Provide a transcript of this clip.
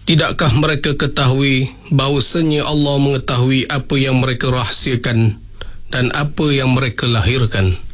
Tidakkah mereka ketahui bahawasanya Allah mengetahui apa yang mereka rahsiakan dan apa yang mereka lahirkan?